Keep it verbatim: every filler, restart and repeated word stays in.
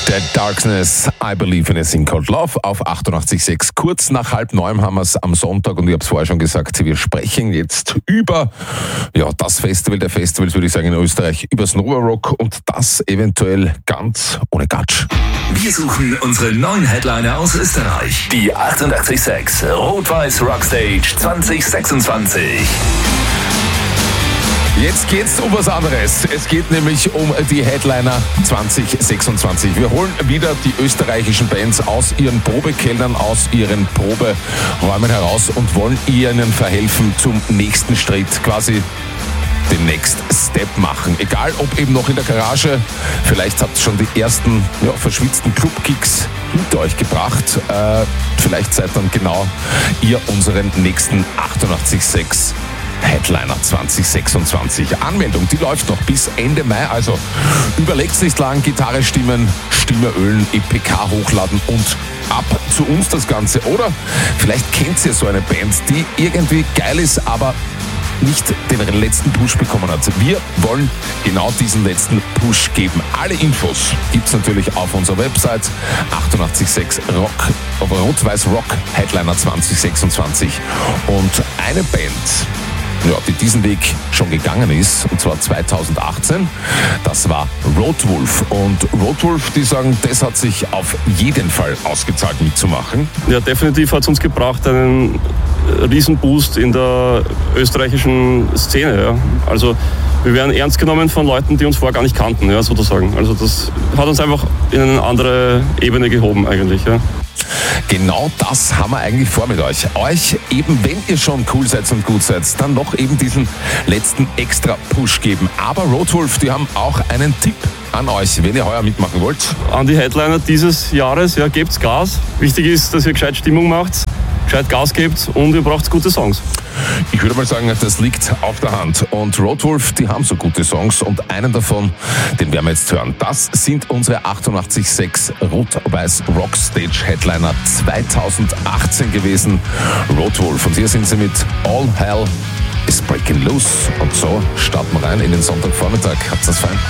Dead Darkness, I Believe in a Thing Called Love auf achtundachtzig Komma sechs. Kurz nach halb neun haben wir es am Sonntag und ich habe es vorher schon gesagt, wir sprechen jetzt über ja, das Festival der Festivals, würde ich sagen, in Österreich, über das Nova Rock und das eventuell ganz ohne Gatsch. Wir suchen unsere neuen Headliner aus Österreich. Die achtundachtzig Komma sechs Rot-Weiß Rockstage zwanzig sechsundzwanzig. Jetzt geht's um was anderes. Es geht nämlich um die Headliner zwanzig sechsundzwanzig. Wir holen wieder die österreichischen Bands aus ihren Probekellern, aus ihren Proberäumen heraus und wollen ihnen verhelfen zum nächsten Schritt, quasi den Next Step machen. Egal, ob eben noch in der Garage, vielleicht habt ihr schon die ersten ja, verschwitzten Club-Kicks hinter euch gebracht. Äh, vielleicht seid dann genau ihr unseren nächsten achtundachtzig Komma sechs Headliner zwanzig sechsundzwanzig. Anmeldung, die läuft noch bis Ende Mai, also überlegt's nicht lang, Gitarre stimmen, Stimme ölen, E P K hochladen und ab zu uns das Ganze. Oder vielleicht kennt ihr so eine Band, die irgendwie geil ist, aber nicht den letzten Push bekommen hat. Wir wollen genau diesen letzten Push geben. Alle Infos gibt's natürlich auf unserer Website achtundachtzig Komma sechs Rock, Rot-Weiß Rock Headliner zwanzig sechsundzwanzig. Und eine Band, ja, die diesen Weg schon gegangen ist, und zwar zweitausendachtzehn, das war Roadwolf. Und Roadwolf, die sagen, das hat sich auf jeden Fall ausgezahlt mitzumachen. Ja, definitiv hat es uns gebracht, einen Riesenboost in der österreichischen Szene. Ja. Also wir werden ernst genommen von Leuten, die uns vorher gar nicht kannten, ja, sozusagen. Also das hat uns einfach in eine andere Ebene gehoben eigentlich. Ja. Genau das haben wir eigentlich vor mit euch. Euch eben, wenn ihr schon cool seid und gut seid, dann noch eben diesen letzten extra Push geben. Aber Roadwolf, die haben auch einen Tipp an euch, wenn ihr heuer mitmachen wollt. An die Headliner dieses Jahres, ja, gebt's Gas. Wichtig ist, dass ihr gescheit Stimmung macht, gescheit Gas gebt und ihr braucht gute Songs. Ich würde mal sagen, das liegt auf der Hand. Und Roadwolf, die haben so gute Songs und einen davon, den werden wir jetzt hören. Das sind unsere achtundachtzig Komma sechs Rot-Weiß Rockstage Headliner zweitausendachtzehn gewesen. Roadwolf. Und hier sind sie mit All Hell is Breaking Loose. Und so starten wir rein in den Sonntagvormittag. Habt's das fein.